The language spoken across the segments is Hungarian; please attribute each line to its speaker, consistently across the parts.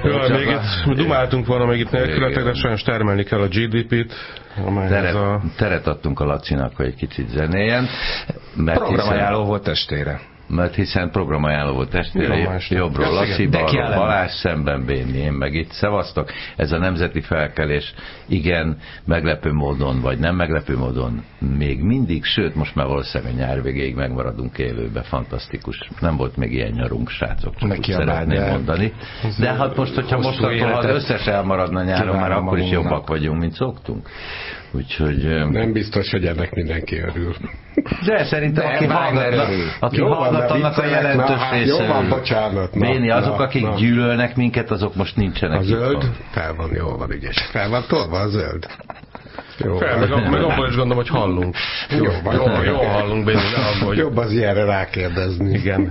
Speaker 1: Még itt dumáltunk volna még itt nélkületek, de sajnos termelni kell a GDP-t.
Speaker 2: Teret adtunk a Lacinak, hogy egy kicsit zenéljen.
Speaker 3: Programajánló volt testére.
Speaker 2: Mert hiszen programajánló volt testvére, jobbról Laci, balról Balázs, szemben Béni, én meg itt. Szevasztok, ez a nemzeti felkelés, igen, meglepő módon, vagy nem meglepő módon, még mindig, sőt, most már valószínűleg nyár végéig megmaradunk élőbe, fantasztikus. Nem volt még ilyen nyarunk, srácok, csak úgy szeretném mondani. De hát most, hogyha mostantól az összes elmaradna nyáron, már akkor is jobbak vagyunk, mint szoktunk. Úgyhogy...
Speaker 4: Nem biztos, hogy ennek mindenki örül.
Speaker 2: De szerintem aki hallgat, annak a jelentős része.
Speaker 4: Jó van, bocsánat.
Speaker 2: Béni, azok, akik gyűlölnek minket, azok most nincsenek.
Speaker 4: A zöld? Fel van, jól van, ügyes. Fel van tolva a zöld.
Speaker 1: Jó, meg abból is gondolom, hogy hallunk. Jó hallunk, Béni, ne aggódj.
Speaker 4: Jobb az ilyenre rákérdezni.
Speaker 1: Igen.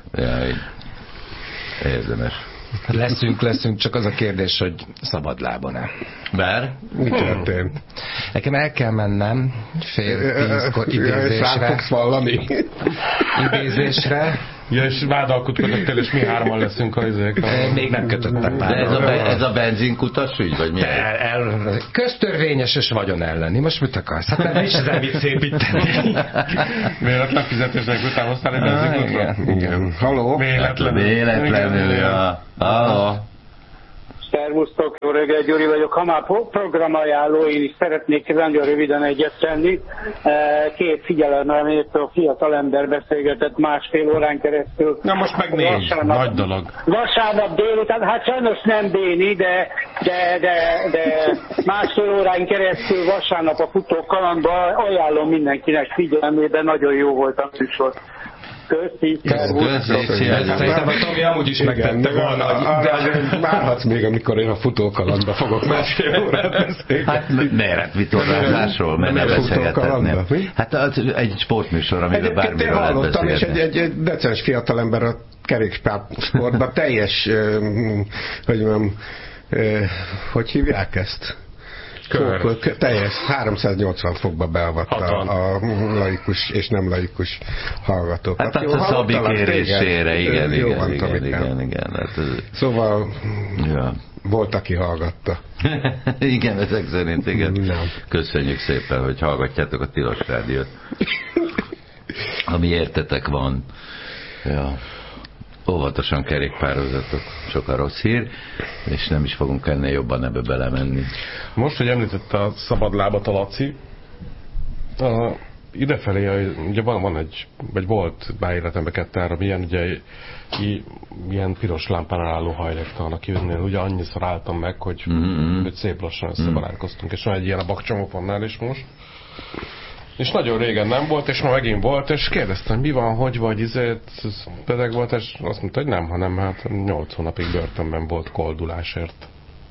Speaker 2: Érdemes.
Speaker 3: Leszünk, csak az a kérdés, hogy szabadlábon-e.
Speaker 2: Bár?
Speaker 4: Mi történt?
Speaker 3: Nekem el kell mennem 9:30 idézésre.
Speaker 4: Rá fogsz vallani?
Speaker 3: Idézésre.
Speaker 1: Ja, és vádalkodtak, és mi hárman leszünk a izék.
Speaker 3: Még nem kötöttek már.
Speaker 2: De ez a benzinkutas ügy, vagy mi?
Speaker 3: Köztörvényes és vagyon elleni. Most mit akarsz? Hát nem is ezen mit szépíteni.
Speaker 1: Véletlen fizetések után hoztál egy benzinkutra?
Speaker 4: Igen. Halló?
Speaker 2: Véletlenül, ja. Halló?
Speaker 5: Szervusztok, jó reggelt, Gyuri vagyok. Ha már programajánló, én is szeretnék nagyon röviden egyet tenni. Két figyelemre fiatalember beszélgetett 1,5 órán keresztül.
Speaker 1: Na most meg 4, nagy dolog.
Speaker 5: Vasárnap délután, hát sajnos nem Béni, de 1,5 órán keresztül vasárnap a futókalandba ajánlom mindenkinek figyelmében, nagyon jó volt a műsor. Köszi,
Speaker 3: szerintem a Tomi amúgy is megtette volna.
Speaker 4: De várhatsz még, amikor én a futókalandba fogok 1,5 órát beszélni.
Speaker 2: Hát miért vitorlázásról, mert ne beszélgethetnél. Hát egy sportműsor, amiről bármiről lehet beszélgetni.
Speaker 4: És egy decens fiatalember a kerékpársportban teljes, hogy hívják ezt? Teljes 380 fokba beavatta a laikus és nem laikus hallgatókat.
Speaker 2: Hát a Szabi kérésére, igen.
Speaker 4: Szóval volt, aki hallgatta.
Speaker 2: Igen, ezek szerint, igen.
Speaker 4: Nem.
Speaker 2: Köszönjük szépen, hogy hallgatjátok a Tilos Rádiót. Ami értetek van. Ja. Óvatosan kerékpározatok, sok a rossz hír, és nem is fogunk ennél jobban ebbe belemenni.
Speaker 1: Most, hogy említette a szabadlábat a Laci, idefelé, ugye van egy, vagy volt bár életemben 2-3 ilyen, ugye ilyen piros lámpán álló hajléktalan, akinél ugye annyiszor álltam meg, hogy szép lassan összebarátkoztunk, és van egy ilyen a Bakcsomófonnál is most. És nagyon régen nem volt, és ma megint volt, és kérdeztem, mi van, hogy vagy, pedeg volt, és azt mondta, hogy nem, hanem hát 8 hónapig börtönben volt koldulásért.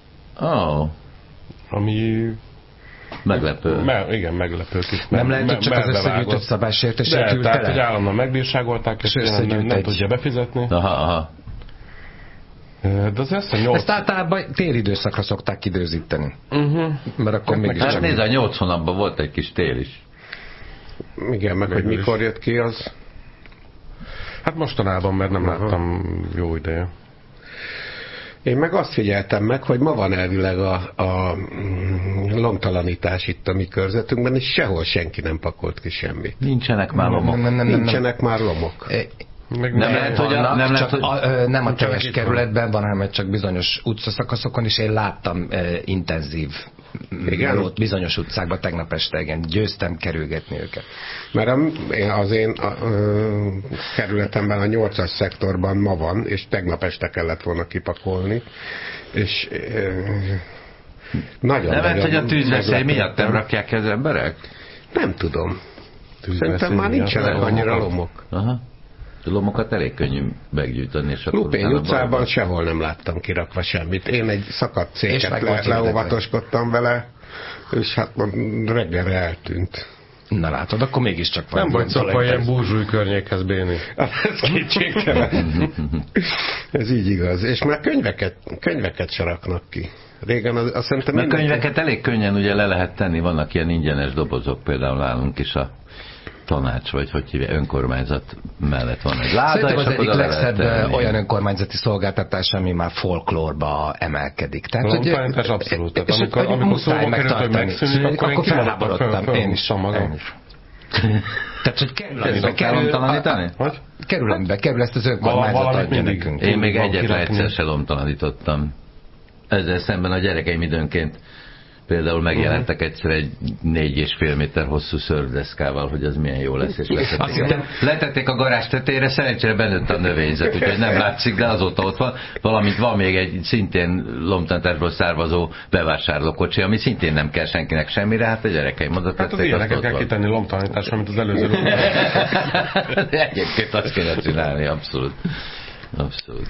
Speaker 1: Ami...
Speaker 2: Meglepő.
Speaker 1: Igen, meglepő.
Speaker 3: Nem lehet, hogy csak az összegyűjtött szabálysértésért ült
Speaker 1: tehát, hogy állandóan megbírságolták, és nem tudja befizetni.
Speaker 2: Aha.
Speaker 1: De az
Speaker 3: ezt általában téridőszakra szokták időzíteni. Mert akkor mégis
Speaker 2: hát nézd, a 8 hónapban volt egy kis tél is.
Speaker 4: Igen, meg hogy mikor jött ki az?
Speaker 1: Hát mostanában, mert nem láttam jó ideje.
Speaker 4: Én meg azt figyeltem meg, hogy ma van elvileg a lomtalanítás itt a mi körzetünkben, és sehol senki nem pakolt ki semmit.
Speaker 2: Nincsenek már lomok.
Speaker 4: Nincsenek már lomok.
Speaker 3: Nem a teljes kerületben van, hanem csak bizonyos utcaszakaszokon, és én láttam intenzív melót bizonyos utcákban tegnap este, igen, győztem kerülgetni őket.
Speaker 4: Mert az én kerületemben a 8-as szektorban ma van, és tegnap este kellett volna kipakolni, és nagyon...
Speaker 2: Nem mert, hogy a tűzveszély miatt nem rakják az emberek?
Speaker 4: Nem tudom. Szerintem már nincsenek annyira lomok.
Speaker 2: Aha. A lomokat elég könnyű meggyűjteni.
Speaker 4: Lupény utcában sehol nem láttam kirakva semmit. Én egy szakadt céget leóvatoskodtam vele, és hát reggelre eltűnt.
Speaker 3: Na látod, akkor mégiscsak van.
Speaker 1: Nem vagy szokva ilyen burzsúj környékhez, Béni.
Speaker 4: Ez kétségtelen. Ez így igaz. És már könyveket se raknak ki. Régen azt szerintem...
Speaker 2: A könyveket elég könnyen ugye le lehet tenni, vannak ilyen ingyenes dobozok, például nálunk is a tanács, vagy hogy hívja, önkormányzat mellett van egy láda.
Speaker 3: Szerintem az egyik legszebb olyan
Speaker 2: önkormányzati
Speaker 3: szolgáltatás, ami már folklórba emelkedik.
Speaker 1: Tehát, hogy abszolút. Tehát, amikor szóba került, hogy megszűnik, akkor
Speaker 3: felháborodtam. Én is. Tehát, hogy kerületbe kerül ezt az önkormányzat adja nekünk.
Speaker 2: Én még egyetlen egyszer se lomtalanítottam. Ezzel szemben a gyerekeim időnként például megjelentek egyszer egy 4,5 méter hosszú szörfdeszkával, hogy az milyen jó lesz, és letették a garázs tetejére, szerencsére benőtt a növényzet, úgyhogy nem látszik, de azóta ott van. Valamint van még egy szintén lomtanításból származó bevásárlókocsi, ami szintén nem kell senkinek semmire, hát a gyerekeim oda tették.
Speaker 1: Hát az ilyeneket kell kitenni lomtanításra, mint az előző.
Speaker 2: Egyébként azt kéne csinálni, abszolút. Abszolút.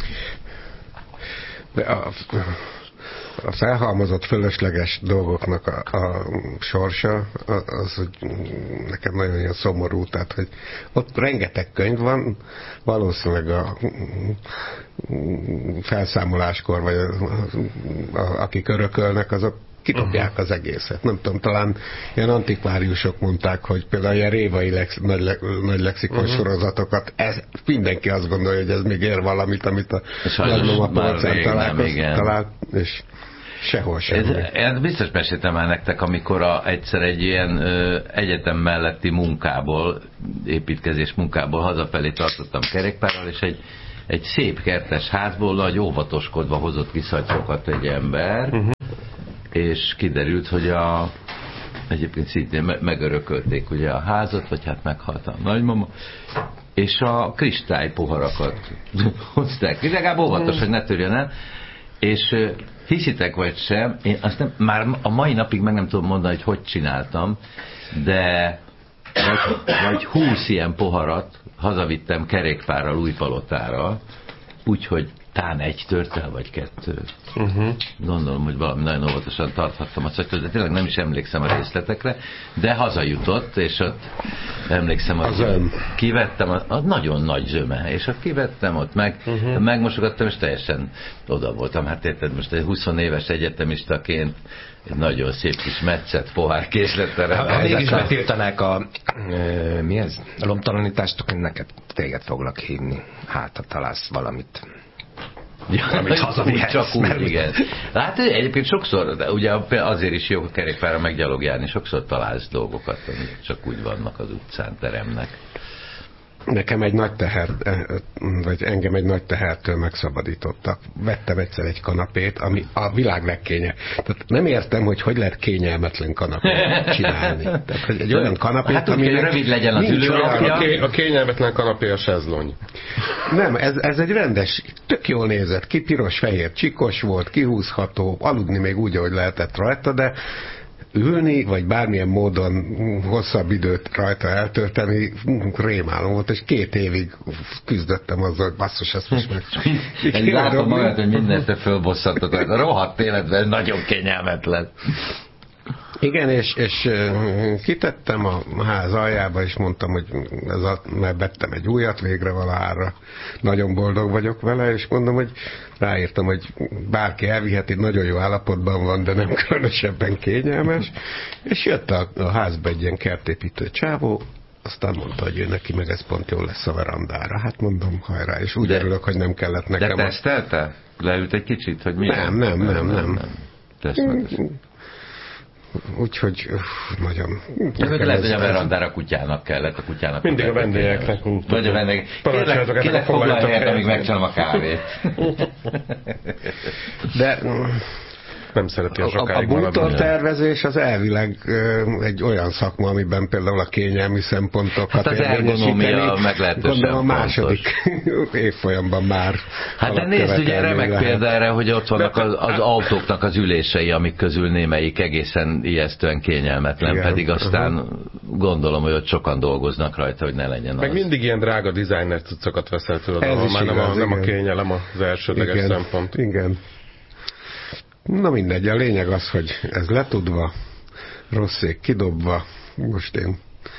Speaker 4: A felhalmozott fölösleges dolgoknak a sorsa, az, hogy nekem nagyon ilyen szomorú, tehát, hogy ott rengeteg könyv van, valószínűleg a felszámoláskor, vagy akik örökölnek, azok kidobják az egészet. Nem tudom, talán ilyen antikváriusok mondták, hogy például ilyen révai nagy lexikon sorozatokat, mindenki azt gondolja, hogy ez még ér valamit, amit a nagynom a polcán talált, és sehol sem.
Speaker 2: Én biztos meséltem már nektek, amikor egyszer egy ilyen egyetem melletti munkából, építkezés munkából hazafelé tartottam kerékpárral, és egy szép kertes házból nagy óvatoskodva hozott visszacsókat egy ember, és kiderült, hogy egyébként szintén megörökölték ugye a házat, vagy hát meghalt a nagymama, és a kristálypoharakat hozták. Legalább óvatos, hogy ne törjön el, és hiszitek vagy sem, én azt nem, már a mai napig meg nem tudom mondani, hogy csináltam, de vagy 20 ilyen poharat hazavittem kerékpárral Újpalotára, úgyhogy tán egy tört el, vagy kettő. Gondolom, hogy valami nagyon óvatosan tarthattam a szaktot, de tényleg nem is emlékszem a részletekre, de hazajutott, és ott emlékszem, hogy kivettem, az nagyon nagy zöme, és ott kivettem, ott megmosogattam, és teljesen oda voltam. Hát érted, most egy 20 éves egyetemistaként egy nagyon szép kis metszett pohárkészlettel.
Speaker 3: Ha mégis betiltanák a lomtalanítást, neked téged foglak hívni. Hát, ha találsz valamit.
Speaker 2: Amit hazavihetsz. Csak úgy, igen. Hát egyébként sokszor, de ugye azért is jó a kerékpárra meggyalugjárni, sokszor találsz dolgokat, amik csak úgy vannak az utcán, teremnek.
Speaker 4: Nekem egy nagy teher, vagy engem egy nagy tehertől megszabadítottak. Vettem egyszer egy kanapét, ami a világ legkényelmesebb. Tehát nem értem, hogy lehet kényelmetlen kanapét csinálni. Tehát, hogy egy olyan kanapét,
Speaker 2: hát ami rövid legyen az ülőapja.
Speaker 1: A kényelmetlen kanapé a sezlony.
Speaker 4: Nem, ez egy rendes, tök jól nézett ki, piros-fehér csikos volt, kihúzható, aludni még úgy, ahogy lehetett rajta, de ülni, vagy bármilyen módon hosszabb időt rajta eltölteni, rémálom volt, és 2 évig küzdöttem azzal, hogy basszus, ezt most meg...
Speaker 2: Én látom magad, hogy mindent fölbosszantok, a rohadt életben nagyon kényelmetlen.
Speaker 4: Igen, és kitettem a ház aljába, és mondtam, hogy mert vettem egy újat végre valahára. Nagyon boldog vagyok vele, és mondom, hogy ráírtam, hogy bárki elviheti, nagyon jó állapotban van, de nem különösebben kényelmes. És jött a házba egy ilyen kertépítő csávó, aztán mondta, hogy ő neki meg ez pont jól lesz a verandára. Hát mondom, hajrá, és úgy örülök, hogy nem kellett nekem.
Speaker 2: De tesztelte? Leült egy kicsit, hogy mi?
Speaker 4: Nem. Úgyhogy nagyon...
Speaker 2: Lehet, hogy a verandára kutyának kellett, a kutyának...
Speaker 1: Mindig a vendégeknek.
Speaker 2: Vagy a vendégek. Kérlek foglalj helyet, amíg megcsinálom a kávét.
Speaker 4: De...
Speaker 1: Nem szereti a sokáig
Speaker 4: maradni. A bútortervezés az elvileg egy olyan szakma, amiben például a kényelmi szempontokat
Speaker 2: hát az ergonómia meglehetősen
Speaker 4: gondolom a második évfolyamban már.
Speaker 2: Hát de nézd, ugye remek példa erre, hogy ott vannak az autóknak az ülései, amik közül némelyik egészen ijesztően kényelmetlen, igen, pedig aztán gondolom, hogy ott sokan dolgoznak rajta, hogy ne legyen
Speaker 1: meg az. Mindig ilyen drága designer cuccokat veszel tőled, ahol már nem a kényelem az elsődleges szempont.
Speaker 4: Igen. Na mindegy, a lényeg az, hogy ez letudva, rosszék kidobva, most én...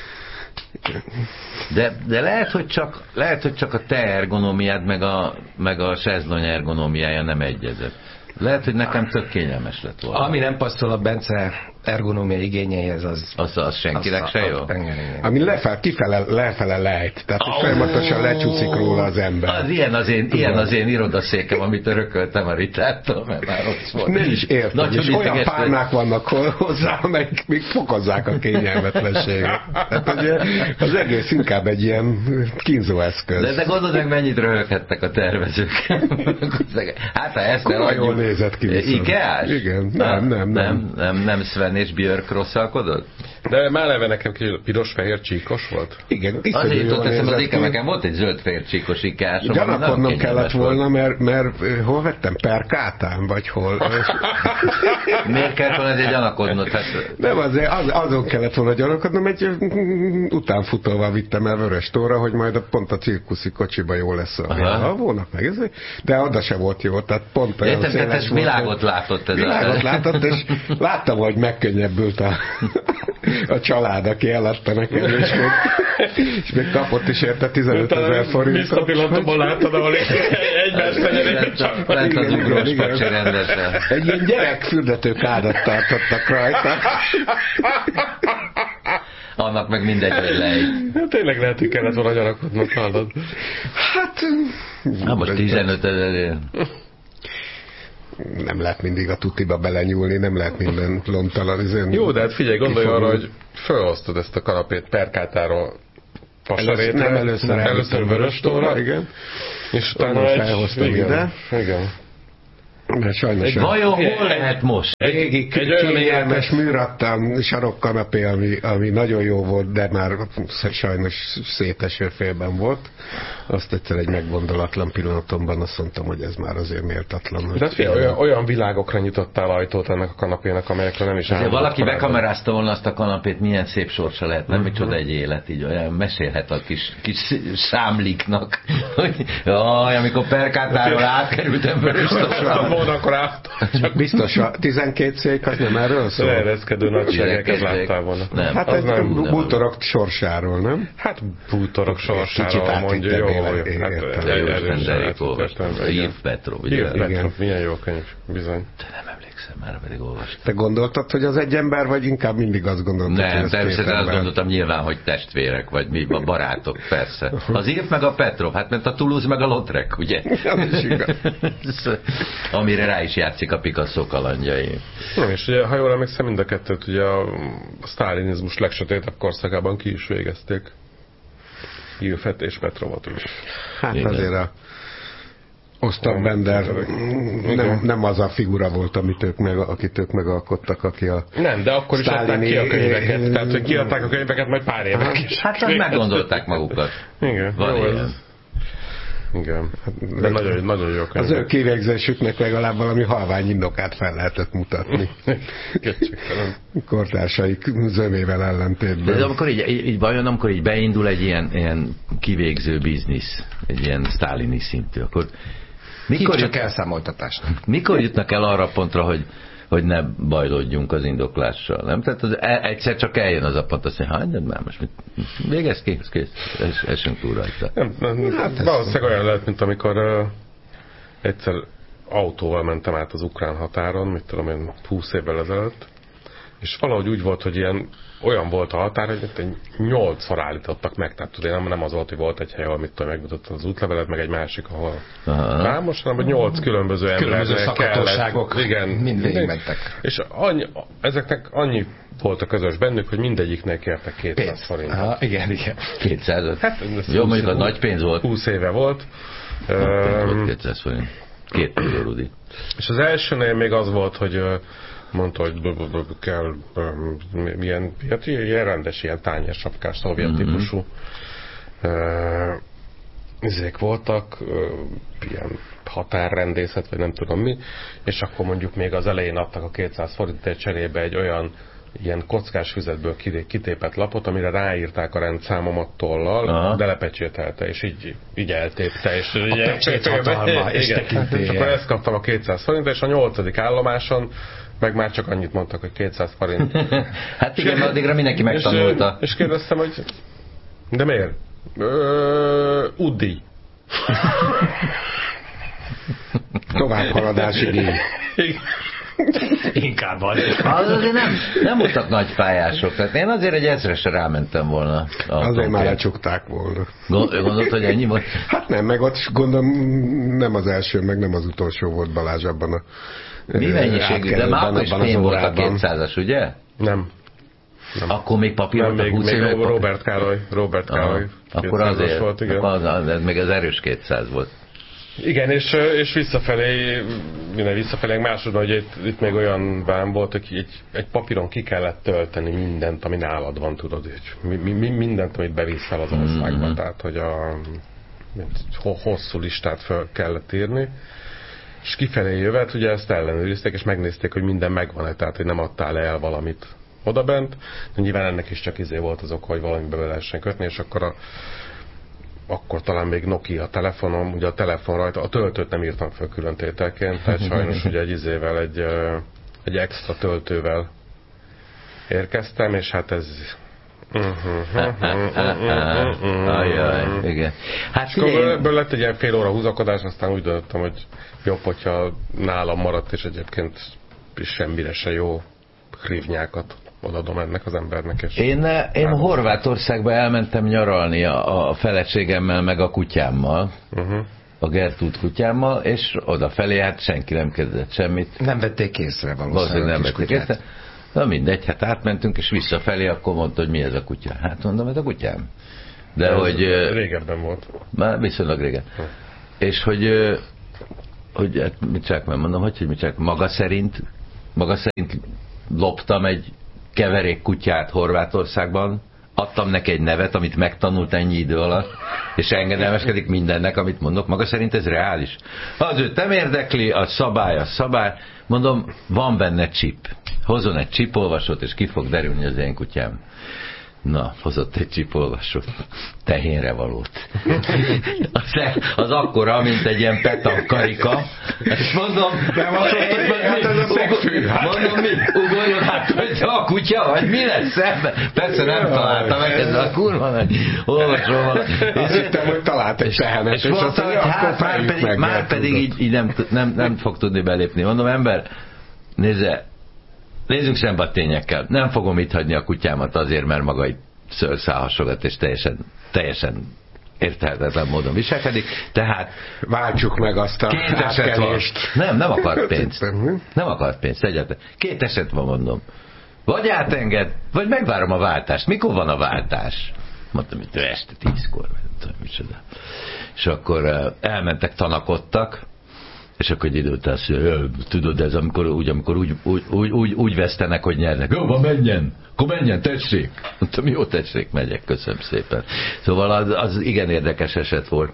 Speaker 2: De lehet, hogy csak a te ergonómiád meg a sezlony ergonómiája nem egyezett. Lehet, hogy nekem tök kényelmes lett volna.
Speaker 3: Ami nem passzol a Bence ergonómia igényeihez az
Speaker 2: senkinek se jó.
Speaker 4: Ami lefele lejt, tehát folyamatosan lecsúszik róla az ember.
Speaker 2: Az ilyen az én irodaszékem, amit örököltem a Ritától, mert már ott volt.
Speaker 4: Nem is értem, és olyan párnák vannak hozzá, amelyik még fokozzák a kényelmetlenséget. Tehát az egész inkább egy ilyen kínzó eszköz.
Speaker 2: De gondold meg, mennyit röhöghettek a tervezők. Hát ha ezt
Speaker 4: jól nézett ki viszont.
Speaker 2: Ikeás?
Speaker 4: Igen.
Speaker 2: Nem Sven és Björk rosszalkodott?
Speaker 1: De már eleve nekem piros-fehér csíkos volt.
Speaker 4: Igen.
Speaker 2: Azért jutott eszem az Ike, volt egy zöld-fehér csíkos Ikeásom.
Speaker 4: Gyanakodnom kellett volna, mert hol vettem? Perkátán, vagy hol?
Speaker 2: Miért kellett volna ezért gyanakodnod?
Speaker 4: Nem, azon kellett volna gyanakodnom, egy utánfutóval vittem el Vöröstóra, hogy majd pont a cirkuszi kocsiba jó lesz a volna meg. De oda se volt jó, tehát pont olyan
Speaker 2: széles volt. Világot látott ez.
Speaker 4: Világot látott, és láttam, hogy megkönnyebbült a család, aki eladta nekem, és még kapott is érte 15 000 forintot.
Speaker 1: Visszapillantomban láttad, ahol egymást legyenek csak.
Speaker 2: Lent az ugrós pacsi rendesen.
Speaker 4: Egy ilyen gyerekfürdetőkádat tartottak rajta.
Speaker 2: Annak meg mindegy, hogy lejt.
Speaker 1: Tényleg lehet, hogy kellett volna gyanakodnod, hallod.
Speaker 4: Hát...
Speaker 2: most 15 000.
Speaker 4: Nem lehet mindig a tutiba belenyúlni, nem lehet minden lomtalan.
Speaker 1: Jó, de hát figyelj, gondolj arra, hogy felhoztad ezt a kanapét Perkátáról Pasarétre.
Speaker 4: Nem először Vöröstóra, igen.
Speaker 1: És utána
Speaker 4: felhoztam ide.
Speaker 1: Igen.
Speaker 4: Mert sajnos
Speaker 2: vajon hol lehet most?
Speaker 4: Régi kényelmes műrattam sarokkanapé, ami nagyon jó volt, de már sajnos széteső félben volt. Azt egyszer egy meggondolatlan pillanatomban azt mondtam, hogy ez már azért méltatlan.
Speaker 1: De olyan világokra nyitottál ajtót ennek a kanapénak, amelyekre nem is
Speaker 2: állt. Valaki bekamerázta volna azt a kanapét, milyen szép sorsa lehet, nem micsoda egy élet, így olyan mesélhet a kis számliknak, hogy jaj, amikor Perkátáról átkerültem Vöröstóra.
Speaker 4: Biztos, a 12 szék az nem erről szól?
Speaker 1: Leereszkedő nagyságeket láttál volna.
Speaker 4: Nem. Hát ez nem bútorok sorsáról, nem?
Speaker 1: Hát bútorok sorsáról mondja, jó.
Speaker 2: Yves Petrov.
Speaker 1: Milyen jó könyv, bizony.
Speaker 2: De nem emlékszem, már pedig olvastam.
Speaker 4: Te gondoltad, hogy az egy ember, vagy inkább mindig azt gondoltad,
Speaker 2: hogy ez természetesen azt gondoltam nyilván, hogy testvérek, vagy mi, barátok, persze. Az Yves meg a Petrov, hát mert a Toulouse meg a Lautrec, ugye? Amire rá is játszik a Picasso kalandjai.
Speaker 1: Nem, és ugye, ha jól emlékszem, mind a kettőt ugye a sztálinizmus legsötétebb korszakában ki is végezték. Ilfet és Petrovot is.
Speaker 4: Hát igen. Azért a Ostap Bender nem az a figura volt, akit ők megalkottak, aki a
Speaker 1: nem, de akkor is adták ki a könyveket. Tehát, hogy kiadták a könyveket, majd pár évek is.
Speaker 2: Hát meggondolták magukat.
Speaker 1: Igen.
Speaker 2: Van ilyen.
Speaker 1: Igen, de nagyon jó könyv.
Speaker 4: Az ő kivégzésüknek legalább valami halvány indokát fel lehetett mutatni. Kortársaik zömével ellentétben.
Speaker 2: De amikor amikor így beindul egy ilyen kivégző biznisz, egy ilyen sztálini szintű, akkor
Speaker 3: mikor csak elszámoltatást?
Speaker 2: Mikor jutnak el arra pontra, hogy ne bajlódjunk az indoklással, nem? Tehát egyszer csak eljön az a pont, azt mondja, hagyd már most végez kész, esünk túl rajta.
Speaker 1: Hát valószínűleg olyan lehet, mint amikor egyszer autóval mentem át az ukrán határon, mit tudom én, 20 évvel ezelőtt, és valahogy úgy volt, hogy olyan volt a határ, hogy 8-szor állítottak meg, tehát tudod, nem az volt, hogy volt egy hely, ahol megmutatott az útlevelet, meg egy másik, ahol most, hanem hogy 8 különböző embernek
Speaker 3: szakatosságok mindig mentek.
Speaker 1: És ezeknek annyi volt a közös bennük, hogy mindegyiknek kértek 200 forintot.
Speaker 3: Aha, igen.
Speaker 2: 200. Hát, jó, mondjuk a nagy pénz volt.
Speaker 1: 20 éve volt.
Speaker 2: 200 forint. 2 millió Rudi.
Speaker 1: És az elsőnél még az volt, hogy mondta, hogy kell ilyen rendes, ilyen tányérsapkás, szovjet típusú izék voltak, ilyen határrendészet, vagy nem tudom mi, és akkor mondjuk még az elején adtak a 200 forintért cserébe egy olyan ilyen kockás füzetből kitépett lapot, amire ráírták a rendszámomat tollal, de lepecsételte, és így eltépte, és
Speaker 3: a pecsét hatalma, és
Speaker 1: és akkor ezt kaptam a 200 forint, és a 8. állomáson meg már csak annyit mondtak, hogy 200 forint.
Speaker 2: Hát igen, addigra mindenki megtanulta.
Speaker 1: És kérdeztem, hogy de miért? Útdíj.
Speaker 4: Továbbhaladási díj.
Speaker 3: Inkább az.
Speaker 2: Azért nem voltak nagy pályások, tehát én azért egy 1000-esre rámentem volna.
Speaker 4: Azért már lecsukták volna.
Speaker 2: Gondolt, hogy ennyi volt?
Speaker 4: Hát nem, meg ott gondolom nem az első, meg nem az utolsó volt Balázs abban a
Speaker 2: mi mennyiségű? De már akkor is fém volt a 200-as, ugye?
Speaker 1: Nem.
Speaker 2: Akkor még papír volt a 20 éve?
Speaker 1: Robert Károly.
Speaker 2: Akkor azért, volt, igen. Ez még az erős 200 volt.
Speaker 1: Igen, és visszafelé másodban, hogy itt még olyan vám volt, hogy egy papíron ki kellett tölteni mindent, ami nálad van, tudod, mindent, amit beviszel az országban, tehát, hogy hosszú listát fel kellett írni, és kifelé jövet, ugye ezt ellenőrizték, és megnézték, hogy minden megvan-e, tehát, hogy nem adtál el valamit odabent, de nyilván ennek is csak volt az oka, hogy valamibe be lehessen kötni, és akkor talán még Nokia telefonom, ugye a telefon rajta, a töltőt nem írtam fel külön tételként, tehát sajnos ugye egy extra töltővel érkeztem, és hát ez...
Speaker 2: Ajaj, igen. Hát
Speaker 1: és akkor ebből lett egy ilyen fél óra húzakodás, aztán úgy döntöttem, hogy jobb, hogyha nálam maradt, és egyébként semmire se jó hrivnyákat odadom ennek az embernek. És
Speaker 2: én Horvátországba elmentem nyaralni a feleségemmel, meg a kutyámmal, a Gertrud kutyámmal, és odafelé hát senki nem kezdett semmit.
Speaker 3: Nem vették észre valószínűleg.
Speaker 2: Nem vették észre. Na mindegy, hát átmentünk, és visszafelé, akkor mondta, hogy mi ez a kutya. Hát mondom, ez a kutyám. De hogy...
Speaker 1: Régebben volt.
Speaker 2: Már viszonylag régen. És hogy hát mit csak mondom, hogy mit csak maga szerint loptam egy keverék kutyát Horvátországban, adtam neki egy nevet, amit megtanult ennyi idő alatt, és engedelmeskedik mindennek, amit mondok. Maga szerint ez reális. Az őt nem érdekli, a szabály. Mondom, van benne chip. Hozzon egy csipolvasót, és ki fog derülni az én kutyám. Na, hozott egy csipolvasót. Tehénre valót. Az akkora, mint egy ilyen petankarika. És mondom, mondom, mit? Ugorjon hát, hogy a kutya, vagy mi lesz szemben? Persze nem találta meg, ez a kurva nagy olvasóval.
Speaker 4: Azt hittem, hogy talált egy tehenet.
Speaker 2: És mondta, hogy hát már pedig így nem fog tudni belépni. Mondom, ember, nézzük szembe a tényekkel. Nem fogom itt hagyni a kutyámat azért, mert maga egy szőrszálhasogat, és teljesen érthetetlen módon viselkedik. Tehát
Speaker 4: váltsuk meg azt a átkelést.
Speaker 2: Nem akart pénzt. Nem akart pénzt egyáltalán. 2 eset van, mondom. Vagy átenged, vagy megvárom a váltást. Mikor van a váltás? Mondtam, hogy este 10-kor. És akkor elmentek, tanakodtak, és akkor egy idő után azt mondja, tudod, ez amikor úgy vesztenek, hogy nyernek. Jó, menjen! Akkor menjen, tessék! Mondtam, jó, tessék, megyek, köszönöm szépen. Szóval az igen érdekes eset volt.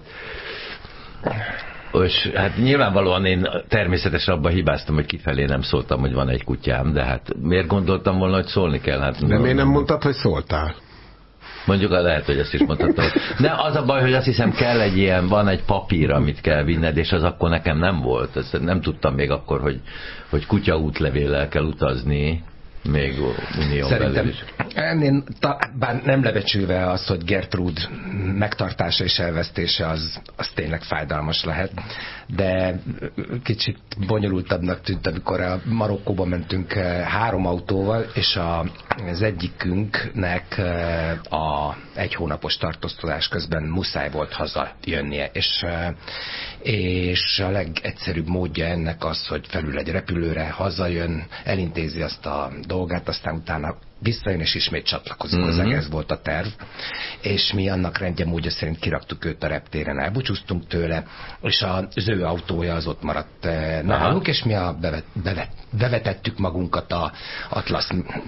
Speaker 2: És hát nyilvánvalóan én természetesen abban hibáztam, hogy kifelé nem szóltam, hogy van egy kutyám, de hát miért gondoltam volna, hogy szólni kell? Hát,
Speaker 4: de miért nem mondtad, hogy szóltál?
Speaker 2: Mondjuk lehet, hogy ezt is mondhatom. De az a baj, hogy azt hiszem kell egy ilyen, van egy papír, amit kell vinned, és az akkor nekem nem volt. Ezt nem tudtam még akkor, hogy kutya útlevéllel kell utazni, még unión belül is.
Speaker 3: Ennél, bár nem lebecsülve az, hogy Gertrud megtartása és elvesztése az tényleg fájdalmas lehet, de kicsit bonyolultabbnak tűnt, amikor a Marokkóba mentünk 3 autóval, és az egyikünknek egy hónapos tartózkodás közben muszáj volt hazajönnie, és a legegyszerűbb módja ennek az, hogy felül egy repülőre, hazajön, elintézi azt a dolgát, aztán utána visszajön, és ismét csatlakozik hozzá, ez volt a terv. És mi annak rendje módja szerint kiraktuk őt a reptéren, elbúcsúztunk tőle, és az ő autója az ott maradt nálunk, és mi bevetettük magunkat a Atlasz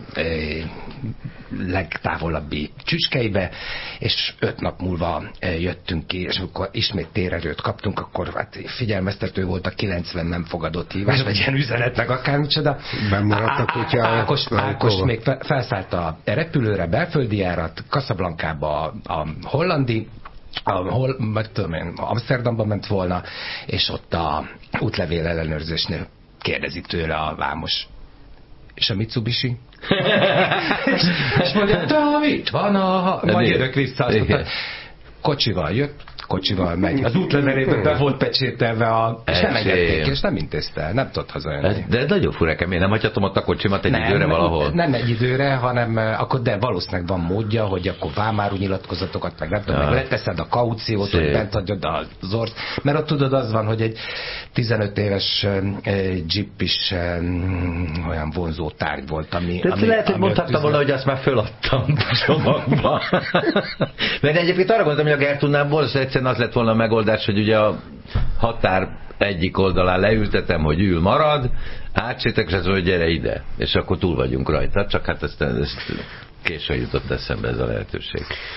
Speaker 3: legtávolabbi csücskeibe, és 5 nap múlva jöttünk ki, és amikor ismét térerőt kaptunk, akkor hát figyelmeztető volt, a 90 nem fogadott hívás, vagy ilyen üzenet, meg akármicsoda.
Speaker 4: Bemaradt a kutya.
Speaker 3: Ákos még felszállt a repülőre, belföldi járat, Casablanca-ba a hollandi, Amsterdamba ment volna, és ott a útlevél ellenőrzésnél kérdezi tőle a vámos, és a Mitsubishi? és mondja, de mit van, majd jövök vissza. kocsival jött, kocsival megy. Az útlevelében be volt pecsételve, és nem engedték, és nem intézte el, nem tudott hazajönni.
Speaker 2: De nagyon furák, én nem hagyhatom ott a kocsimat egy időre valahol?
Speaker 3: Nem egy időre, hanem akkor de valószínűleg van módja, hogy akkor vámáru nyilatkozatokat, meg nem tudom, meg leteszed a kauciót, hogy bent hagyod az orsz. Mert ott tudod, az van, hogy egy 15 éves Jeep is olyan vonzó tárgy volt, ami
Speaker 2: lehet, hogy mondhattam volna, hogy azt már föladtam a csomagba. Mert egyébként arra gondoltam, hogy a Gertrudnál egyszerűen az lett volna a megoldás, hogy ugye a határ egyik oldalán leültetem, hogy ül, marad, átsétek, és ez hogy gyere ide. És akkor túl vagyunk rajta, csak hát ezt későn jutott eszembe ez a lehetőség.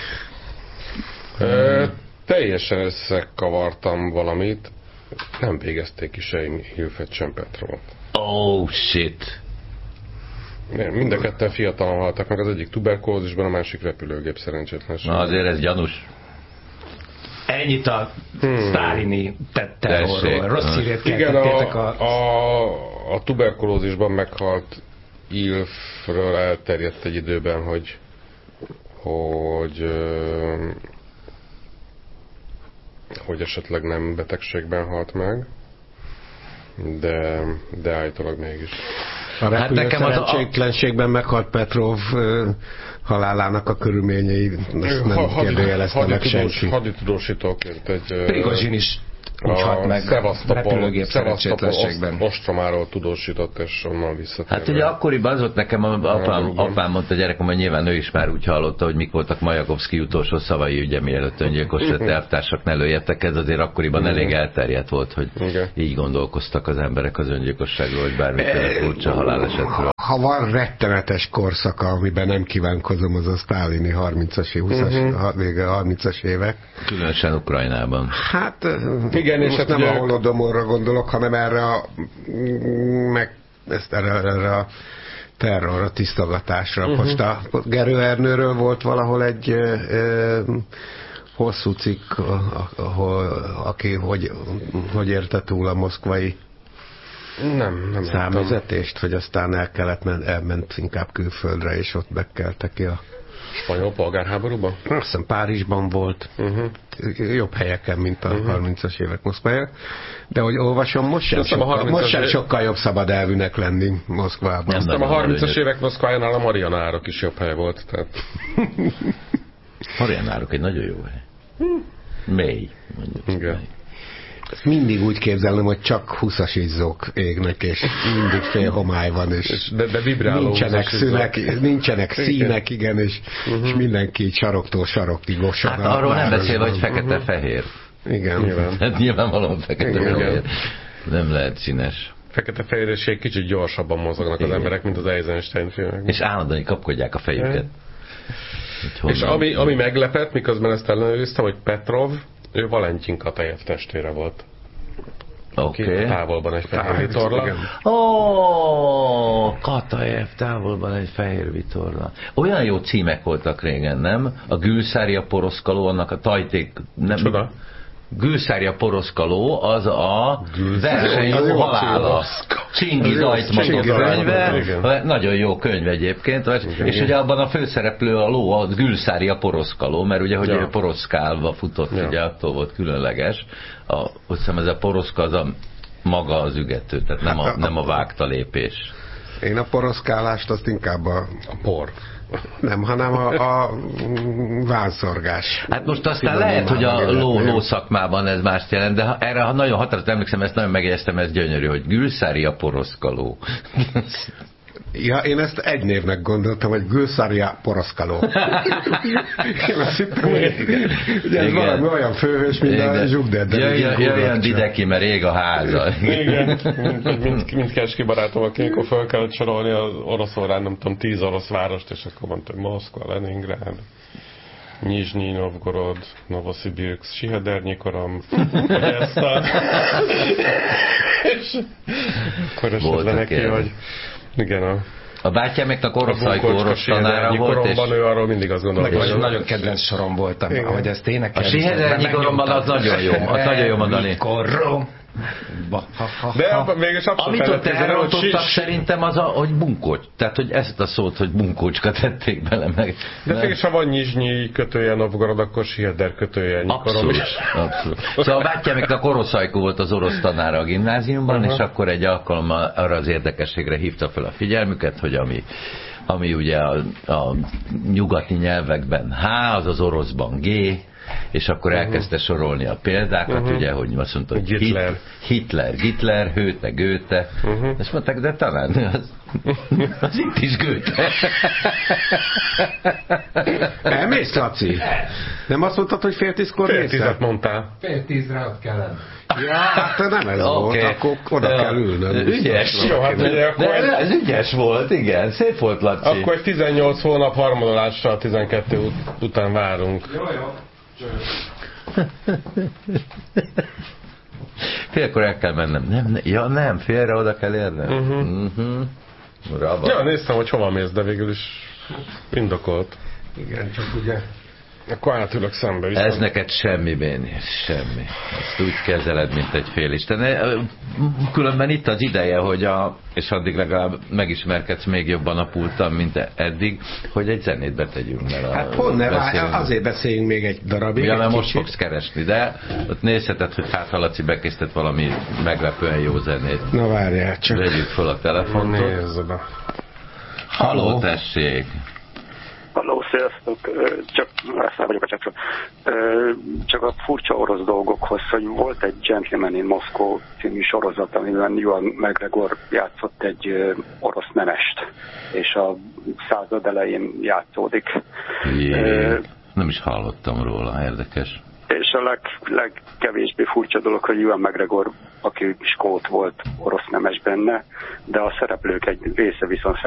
Speaker 1: Teljesen összekavartam valamit. Nem végezték ki sem Hilfet, sem Petrovot.
Speaker 2: Oh shit!
Speaker 1: Mind a ketten fiatalon haltak meg, az egyik tuberkulózisban, a másik repülőgép szerencsétlenség.
Speaker 2: Na azért ez gyanús.
Speaker 3: Ennyit a sztálini terrorról. Rossz hírét keltettétek
Speaker 1: a tuberkulózisban meghalt Ilfről elterjedt egy időben, hogy esetleg nem betegségben halt meg, de állítólag mégis.
Speaker 4: A repülőszerencsétlenségben meghalt Petrov halálának a körülményei, ezt nem kérdőjelezte meg senki.
Speaker 1: Haditudósítóként
Speaker 3: Prigozsin is úgy halt meg repülőgép szerencsétlenségben.
Speaker 1: Ostromáról tudósított, és onnan visszatérve.
Speaker 2: Hát ugye akkoriban az volt nekem, apám mondta gyerekem, hogy nyilván ő is már úgy hallotta, hogy mik voltak Majakovszky utolsó szavai, ugye mielőtt öngyilkos lett, elvtársak ne lőjetek, ez azért akkoriban elég elterjedt volt, hogy így gondolkoztak az emberek az öngyilkosságról, hogy bármiféle furcsa halálesetről.
Speaker 4: Ha van rettenetes korszaka, amiben nem kívánkozom, az a sztálini 30-as, 20-as, vége 30-as évek.
Speaker 2: Különösen Ukrajnában.
Speaker 4: Hát igen, és most nem a Holodomorra gondolok, hanem erre a terrorra, tisztogatásra. Most a Gerő Ernőről volt valahol egy hosszú cikk, aki hogy érte túl a moszkvai számüzetést, hogy aztán elment inkább külföldre, és ott bekelte ki a
Speaker 1: spanyol polgárháborúban?
Speaker 4: Azt hiszem Párizsban volt. Jobb helyeken, mint a 30-as évek Moszkvája. De hogy olvasom, most sem sokkal jobb szabad elvűnek lenni Moszkvában.
Speaker 1: Aztán a 30-as évek Moszkvájánál a Marianárok is jobb hely volt. Tehát...
Speaker 2: Marianárok egy nagyon jó hely. Mély, mondjuk.
Speaker 1: Igen.
Speaker 4: Ezt mindig úgy képzelem, hogy csak 20-as izzók égnek, és mindig fél homály van, és
Speaker 1: de
Speaker 4: nincsenek színek, igen, és mindenki saroktól sarokig gosod.
Speaker 2: Hát arról nem beszél, hogy fekete-fehér.
Speaker 4: Igen.
Speaker 2: Hát nyilvánvalóan fekete-fehér. Nem lehet színes.
Speaker 1: Fekete-fehér és egy kicsit gyorsabban mozognak az emberek, mint az Eisenstein filmek.
Speaker 2: És állandóan kapkodják a fejüket.
Speaker 1: És ami meglepett, miközben ezt ellenőriztem, hogy Petrov, ő Valentin Katajev testvére volt.
Speaker 2: Oké.
Speaker 1: Távolban egy fehér vitorla.
Speaker 2: Katajev, távolban egy fehér vitorla. Olyan jó címek voltak régen, nem? A Gülszárja Poroszkaló, annak a tajték...
Speaker 1: Csoda?
Speaker 2: Gülszárja Poroszkaló az a versenyzó halála. Csingiz Ajtmatov könyve. Nagyon jó könyv egyébként. És ugye abban a főszereplő a ló, a Gülszárja Poroszkaló, mert ugye, hogy poroszkálva futott, ugye attól volt különleges. Azt hiszem, ez a poroszka az a maga az ügető, tehát nem a vágta lépés.
Speaker 4: Én a poroszkálást azt inkább a
Speaker 1: por.
Speaker 4: Nem, hanem a vánszorgás.
Speaker 2: Hát most aztán lehet, hogy a ló szakmában ez mást jelent, de erre ha nagyon határozottan emlékszem, ezt nagyon megjegyeztem, ez gyönyörű, hogy Gülszárja Poroszkaló.
Speaker 4: Ja, én ezt egy névnek gondoltam, hogy Gülszárja Poroszkaló. Én azt hittem, hogy ez valami olyan főhős, mint a Zsugded.
Speaker 2: Jöjjön Dideki, mert ég a háza.
Speaker 1: Igen, mint Keski barátom, amikor föl kellett sorolni az oroszorán, nem tudom, 10 orosz várost, és akkor mondta, hogy Moszkva, Leningrád, Nyizsnyi Novgorod, Novosibirsk, Sihadernyi-Korom, Odessa. És akkor esetleg neki, hogy igen,
Speaker 2: a bátyámnak orosz tanára volt, és
Speaker 1: ő arról mindig azt gondolom,
Speaker 3: hogy nagyon kedvenc sorom voltam, ahogy ezt énekelni.
Speaker 2: A Sihadernyi-Koromban az nagyon jó, az nagyon jó mondani.
Speaker 1: De mégis abszolút
Speaker 2: amit ott elrontottak szerintem az, hogy bunkócs. Tehát, hogy ezt a szót, hogy bunkócska tették bele meg.
Speaker 1: De mégis, ha van Nyizsnyi kötője Novgorod, akkor Siheder kötője Nyikorom is.
Speaker 2: Abszolút. Szóval a bátyámiknak Oroszajkó volt az orosz tanára a gimnáziumban, és akkor egy alkalommal arra az érdekességre hívta fel a figyelmüket, hogy ami ugye a nyugati nyelvekben H, az az oroszban G, és akkor elkezdte sorolni a példákat, ugye, hogy azt mondta, hogy Hitler, Hőte, Goethe. Ezt mondták, de talán az itt is Goethe.
Speaker 4: Elmész, Laci? Nem azt mondtad, hogy 9:30-kor mész?
Speaker 1: 9:10 mondtál.
Speaker 3: 9:10-re ott kell lenni.
Speaker 4: Ja, hát nem ez volt, akkor oda kell ülnöm.
Speaker 2: Ügyes.
Speaker 1: Jó, hát ugye akkor
Speaker 2: ez ügyes volt, igen. Szép volt, Laci.
Speaker 1: Akkor egy 18 hónap harmadolásra 12 után várunk.
Speaker 3: Jó.
Speaker 2: Félkor el kell mennem. Nem, félre oda kell érnem.
Speaker 1: Ja, néztem, hogy hova mész, de végül is indokolt.
Speaker 4: Igen, csak ugye...
Speaker 1: Akkor átülök szembe.
Speaker 2: Viszont. Ez neked semmi, Béni, semmi. Ezt úgy kezeled, mint egy félisten. Különben itt az ideje, hogy és addig legalább megismerkedsz még jobban a pulttal, mint eddig, hogy egy zenét betegyünk.
Speaker 4: Hát pont ne, azért beszéljünk még egy darabig.
Speaker 2: Ja, mert most fogsz keresni, de ott nézheted, hogy hát ha Laci bekészített valami meglepően jó zenét.
Speaker 4: Na várjál csak.
Speaker 2: Vegyük fel a telefontot.
Speaker 1: Nézd be.
Speaker 2: Halló, tessék!
Speaker 6: Halló, sziasztok! Csak László vagyok a csettről. Csak a furcsa orosz dolgokhoz, hogy volt egy Gentleman in Moscow című sorozat, amiben Ewan McGregor játszott egy orosz nemest, és a század elején játszódik.
Speaker 2: Nem is hallottam róla, érdekes.
Speaker 6: És a legkevésbé furcsa dolog, hogy Ewan McGregor, aki skót volt, orosz nemes benne, de a szereplők egy része viszont